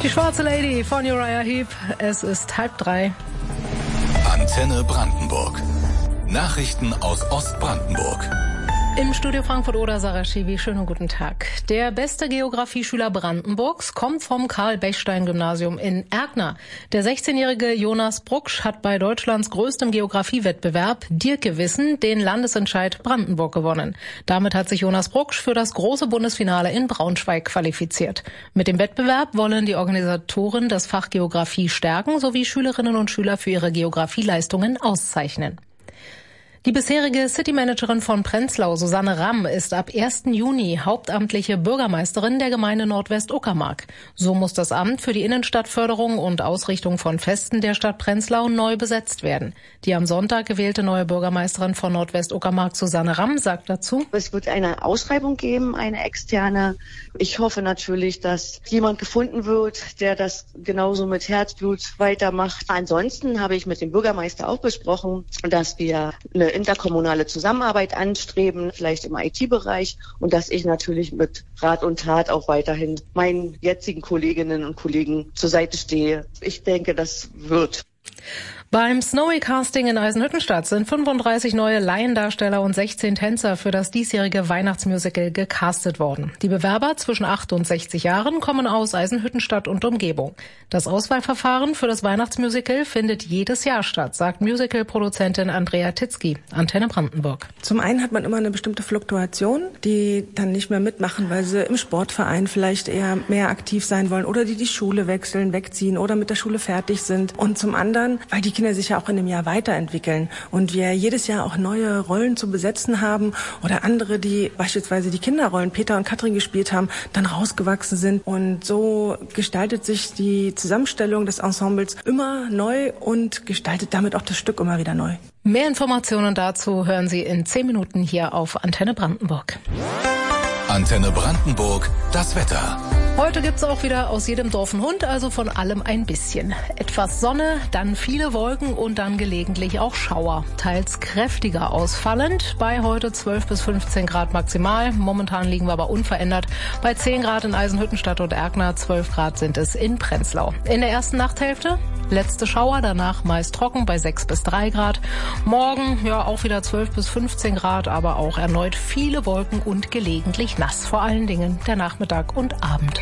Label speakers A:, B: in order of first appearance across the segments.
A: Die schwarze Lady von Uriah Heep. Es ist 2:30.
B: Antenne Brandenburg. Nachrichten aus Ostbrandenburg.
A: Im Studio Frankfurt-Oder Sarah Schiwi, schönen guten Tag. Der beste Geografieschüler Brandenburgs kommt vom Karl-Bechstein-Gymnasium in Erkner. Der 16-jährige Jonas Brucksch hat bei Deutschlands größtem Geografiewettbewerb Dirkewissen den Landesentscheid Brandenburg gewonnen. Damit hat sich Jonas Brucksch für das große Bundesfinale in Braunschweig qualifiziert. Mit dem Wettbewerb wollen die Organisatoren das Fach Geografie stärken sowie Schülerinnen und Schüler für ihre Geografieleistungen auszeichnen. Die bisherige Citymanagerin von Prenzlau, Susanne Ramm, ist ab 1. Juni hauptamtliche Bürgermeisterin der Gemeinde Nordwestuckermark. So muss das Amt für die Innenstadtförderung und Ausrichtung von Festen der Stadt Prenzlau neu besetzt werden. Die am Sonntag gewählte neue Bürgermeisterin von Nordwestuckermark, Susanne Ramm, sagt dazu:
C: Es wird eine Ausschreibung geben, eine externe. Ich hoffe natürlich, dass jemand gefunden wird, der das genauso mit Herzblut weitermacht. Ansonsten habe ich mit dem Bürgermeister auch besprochen, dass wir eine interkommunale Zusammenarbeit anstreben, vielleicht im IT-Bereich, und dass ich natürlich mit Rat und Tat auch weiterhin meinen jetzigen Kolleginnen und Kollegen zur Seite stehe. Ich denke, das wird.
A: Beim Snowy Casting in Eisenhüttenstadt sind 35 neue Laiendarsteller und 16 Tänzer für das diesjährige Weihnachtsmusical gecastet worden. Die Bewerber zwischen 8 und 60 Jahren kommen aus Eisenhüttenstadt und Umgebung. Das Auswahlverfahren für das Weihnachtsmusical findet jedes Jahr statt, sagt Musicalproduzentin Andrea Titzky, Antenne Brandenburg.
D: Zum einen hat man immer eine bestimmte Fluktuation, die dann nicht mehr mitmachen, weil sie im Sportverein vielleicht eher mehr aktiv sein wollen oder die Schule wechseln, wegziehen oder mit der Schule fertig sind. Und zum anderen, weil die Kinder sich ja auch in dem Jahr weiterentwickeln und wir jedes Jahr auch neue Rollen zu besetzen haben oder andere, die beispielsweise die Kinderrollen Peter und Katrin gespielt haben, dann rausgewachsen sind. Und so gestaltet sich die Zusammenstellung des Ensembles immer neu und gestaltet damit auch das Stück immer wieder neu.
A: Mehr Informationen dazu hören Sie in 10 Minuten hier auf Antenne Brandenburg.
B: Antenne Brandenburg, das Wetter.
A: Heute gibt's auch wieder aus jedem Dorf einen Hund, also von allem ein bisschen. Etwas Sonne, dann viele Wolken und dann gelegentlich auch Schauer. Teils kräftiger ausfallend, bei heute 12 bis 15 Grad maximal. Momentan liegen wir aber unverändert bei 10 Grad in Eisenhüttenstadt und Erkner, 12 Grad sind es in Prenzlau. In der ersten Nachthälfte letzte Schauer, danach meist trocken bei 6 bis 3 Grad. Morgen ja auch wieder 12 bis 15 Grad, aber auch erneut viele Wolken und gelegentlich nass. Vor allen Dingen der Nachmittag und Abend.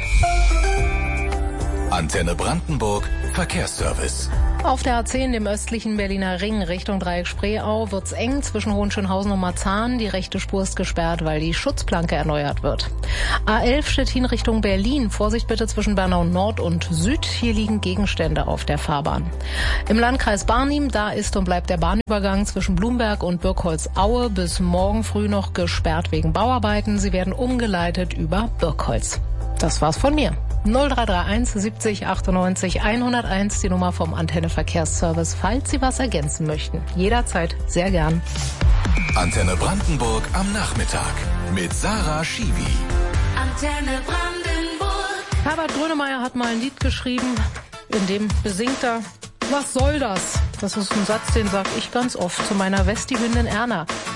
B: Antenne Brandenburg, Verkehrsservice.
A: Auf der A10, dem östlichen Berliner Ring, Richtung Dreieck Spreeau, wird's eng zwischen Hohenschönhausen und Marzahn. Die rechte Spur ist gesperrt, weil die Schutzplanke erneuert wird. A11 Stettin Richtung Berlin. Vorsicht bitte zwischen Bernau Nord und Süd. Hier liegen Gegenstände auf der Fahrbahn. Im Landkreis Barnim, da ist und bleibt der Bahnübergang zwischen Blumberg und Birkholz-Aue bis morgen früh noch gesperrt wegen Bauarbeiten. Sie werden umgeleitet über Birkholz. Das war's von mir. 0331 70 98 101, die Nummer vom Antenne Verkehrsservice, falls Sie was ergänzen möchten. Jederzeit sehr gern.
B: Antenne Brandenburg am Nachmittag mit Sarah Schiwi.
E: Antenne Brandenburg.
A: Herbert Grönemeyer hat mal ein Lied geschrieben, in dem besingt er: Was soll das? Das ist ein Satz, den sag ich ganz oft zu meiner Westi-Hündin Erna.